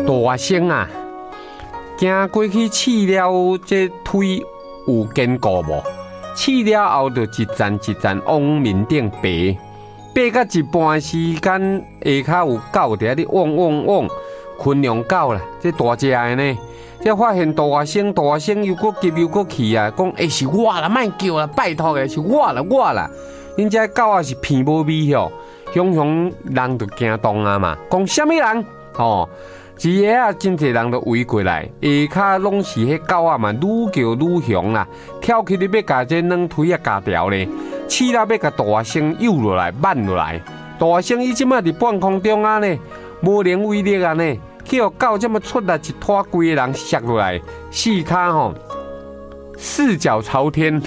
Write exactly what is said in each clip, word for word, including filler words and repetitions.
大仙啊，行过去试了，这腿有坚固无？试了后就一站一站往面顶爬，爬到一半时间，下骹有狗伫咧汪汪汪，昆阳狗啦，这大只的呢。才发现大仙，大仙又搁急又搁气啊，讲诶是我啦，莫叫啦，拜托诶是我啦，我啦。恁这狗啊是鼻无味吼，雄雄人就惊动啊嘛，讲什么人？哦，一下啊，真侪人都围过来，下骹拢是迄狗啊嘛，愈叫愈凶啦，跳起你要甲这两腿啊夹掉咧，试了要甲大仙诱落来，挽落来。大仙伊即马伫半空中啊呢，无能为力啊呢。去互狗这么出来一拖规个人摔落来，四骹吼四脚朝天，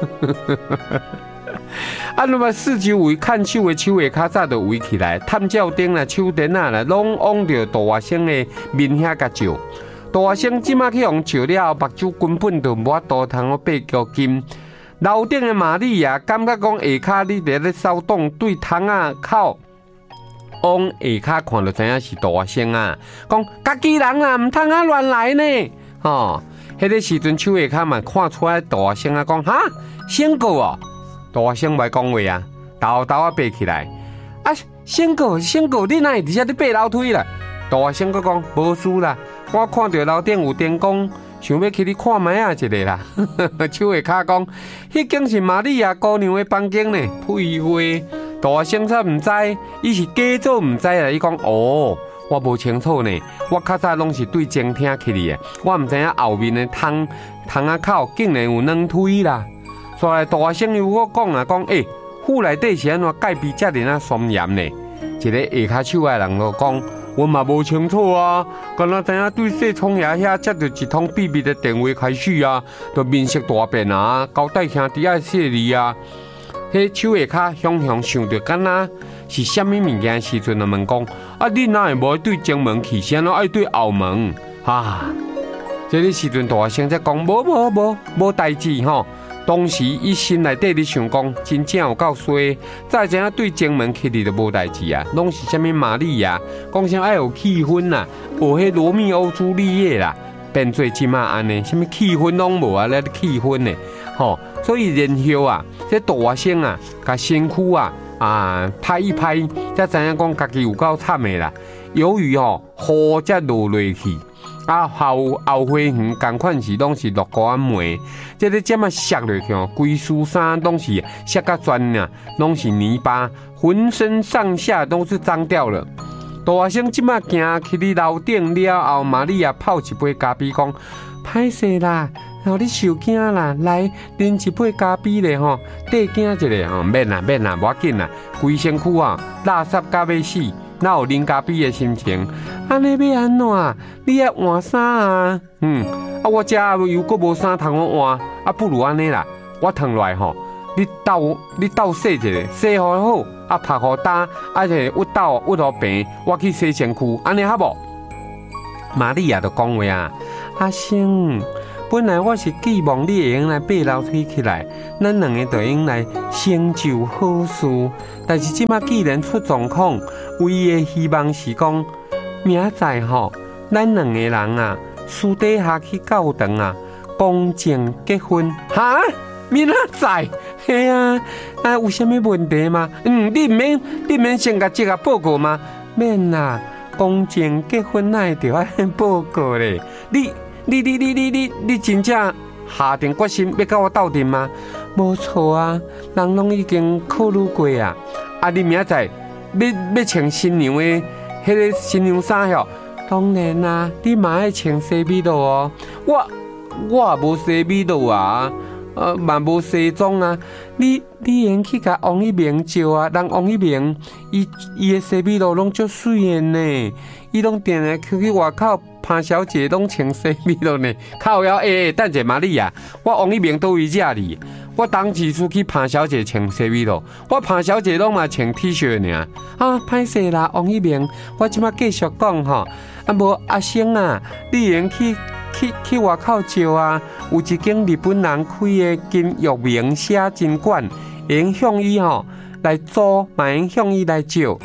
啊，那么四周围看手的手下骹早就围起来，探照灯啦、手电啊啦，拢往着大仙的面遐甲照。大仙即马去互照了后，目睭根本就无法度通我八角金。楼顶的玛利亚感觉讲下骹你伫咧骚动，对窗仔口。往下骹看就知影是大仙啊！讲家己人啊，唔通啊乱来呢！吼，迄个时阵手下骹嘛看出来大仙啊，讲哈仙姑哦，大仙袂讲话啊，豆豆啊爬起来啊，仙姑仙姑，你哪会伫遮咧爬楼梯啦？大仙佫讲无事啦，我看到楼顶有灯光，想要去你看卖啊一个啦。手下骹讲，迄间是玛利亚姑娘的房间呢，屁话。大仙才唔知，伊是假做唔知啦。伊讲哦，我无清楚呢。我较早拢是对前厅去哩的，我唔知影后面的窗窗仔口竟然有两腿啦。所以大仙又我讲啊，讲诶，府内底是安怎隔壁遮尔啊森严呢？一个下骹手的人就讲，我嘛无清楚啊，敢若知影对细聪爷遐接到一通秘密的电话开始啊，就面色大变啊，交代兄弟爱谢你啊。迄手下骹雄雄想着敢若是虾米物件时阵，就问讲：啊，你哪会无对前门去，是安怎爱对后门？啊！这个时阵大仙才讲：无无无无代志吼。当时伊心内底咧想讲，真正有够衰，再知影对前门去哩就无代志啊，拢是虾米玛利亚，讲啥爱有气氛啦，有迄罗密欧朱丽叶啦，变做即马安尼，虾米气氛拢无啊，咧气氛呢？吼，所以然后啊，这大仙啊，甲身躯啊啊拍一拍，才知影讲家己有够惨的啦。由于吼雨才落落去，啊后后花园同款是拢是落果梅，这个这么摔落去哦，规身衫拢是摔甲全啊，拢是泥巴，浑身上下都是脏掉了。大仙即马行去哩楼顶了后，玛利亚泡一杯咖啡，讲歹势啦。然后你受惊啦，来啉一杯咖啡咧吼，缀惊一个吼，免啦免啦，无要紧啦，规身躯啊垃圾甲要死，哪有啉咖啡的心情？安尼要安怎？你爱换衫啊？嗯，啊我遮又阁无衫通我换，啊不如安尼啦，我腾落来吼，你斗你斗洗一个，洗好好，啊拍好干，啊者屈斗屈好平，我去洗身躯，安尼好无？玛利亚就讲话啊，阿星。本来我是寄望你会用来爬楼梯起来，咱两个就用来成就好事。但是即马既然出状况，唯一的希望是讲，明仔吼，咱两个人啊，私底下去教堂啊，公证结婚。哈，明仔载，嘿啊，啊有啥物问题吗？嗯，你唔免，你唔免先甲即个报告吗？免啦，公证结婚哪会着爱报告咧？你。你你你你你你真正下定决心要甲我斗阵吗？无错啊，人拢已经考虑过啊。啊，你明仔要要穿新娘的迄个新娘衫哟？当然啦、啊，你嘛爱穿西米露哦。我我也无西米露啊，呃，嘛无西装啊。你你用去甲王一鸣照啊？人王一鸣，伊伊的西米露拢足水的呢，伊拢定来去去外口。潘小姐拢穿西米露呢，靠腰诶诶，等者玛丽啊，我王一鸣倒位遮哩，我当时出去潘小姐穿西米露，我潘小姐拢嘛穿 T 恤尔。啊，歹势啦，王一鸣，我即马继续讲吼，啊无阿星啊，你用去去去外口照啊，有一间日本人开的金玉名写真馆，用向伊吼来租，嘛用向伊来照。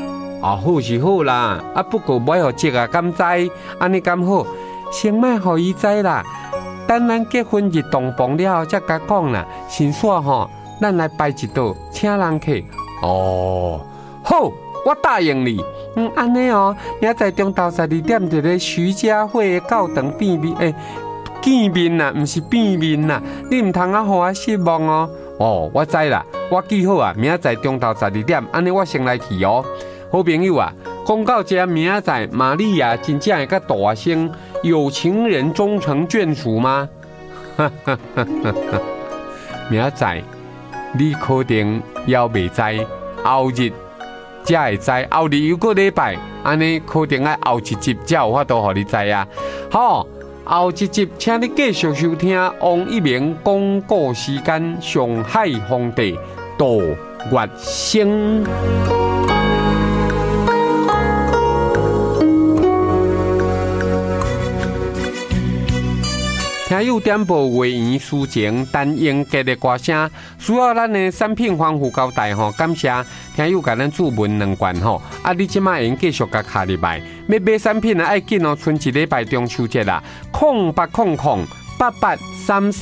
啊，好是好啦，啊不过买互叔啊敢知，安尼敢好，先莫互伊知啦。等咱结婚日同房了后，才甲讲啦。先煞吼，咱来摆一道，请人客。哦，好，我答应你。嗯，安尼哦，明仔中昼十二点伫咧徐家汇的教堂变面，诶、欸，见面啦，毋是变面啦，你毋通啊，互我失望哦。哦，我知啦，我记好啊，明仔中昼十二點，安尼我先来去哦。好朋友啊，讲到这，明仔瑪利亞真正會甲大學生有情人終成眷屬嗎？哈哈哈哈哈！明仔你可能猶未知，後日才會知，後日又個禮拜，安尼可能要後一集才有法度互你知啊。好。後一集，請你繼續收聽王一鳴講故時間，上海皇帝大月星。聽友點播畫園抒情，但英傑的歌聲，需要咱的產品方付交代吼，感謝聽友甲咱注文兩罐吼，啊，你即馬用繼續甲卡入來，要買產品啊，愛緊哦，剩一禮拜中秋節啦，空八空空八八三三。